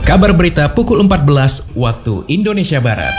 Kabar berita pukul 14 waktu Indonesia Barat.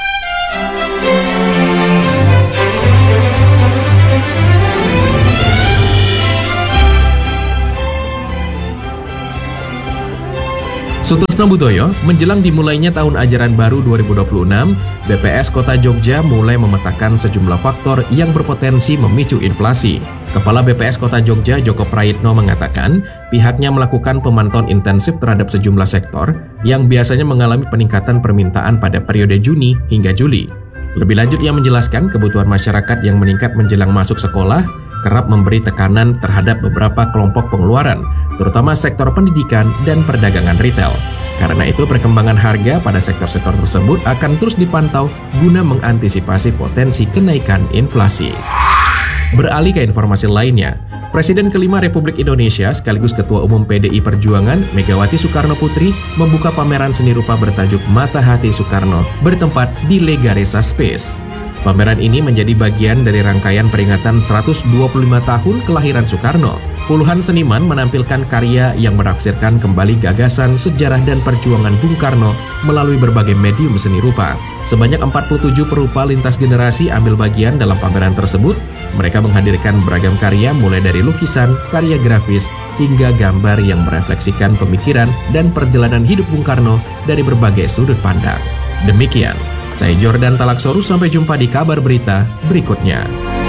Sutrisno Budoyo, menjelang dimulainya tahun ajaran baru 2026, BPS Kota Jogja mulai memetakan sejumlah faktor yang berpotensi memicu inflasi. Kepala BPS Kota Jogja, Joko Prayitno, mengatakan pihaknya melakukan pemantauan intensif terhadap sejumlah sektor yang biasanya mengalami peningkatan permintaan pada periode Juni hingga Juli. Lebih lanjut, ia menjelaskan kebutuhan masyarakat yang meningkat menjelang masuk sekolah kerap memberi tekanan terhadap beberapa kelompok pengeluaran, terutama sektor pendidikan dan perdagangan retail. Karena itu, perkembangan harga pada sektor-sektor tersebut akan terus dipantau guna mengantisipasi potensi kenaikan inflasi. Beralih ke informasi lainnya, Presiden kelima Republik Indonesia sekaligus Ketua Umum PDI Perjuangan, Megawati Soekarno Putri, membuka pameran seni rupa bertajuk Mata Hati Soekarno bertempat di Lega Resa Space. Pameran ini menjadi bagian dari rangkaian peringatan 125 tahun kelahiran Soekarno. Puluhan seniman menampilkan karya yang menafsirkan kembali gagasan, sejarah, dan perjuangan Bung Karno melalui berbagai medium seni rupa. Sebanyak 47 perupa lintas generasi ambil bagian dalam pameran tersebut. Mereka menghadirkan beragam karya mulai dari lukisan, karya grafis, hingga gambar yang merefleksikan pemikiran dan perjalanan hidup Bung Karno dari berbagai sudut pandang. Demikian. Saya Jordan Talaksoru, sampai jumpa di kabar berita berikutnya.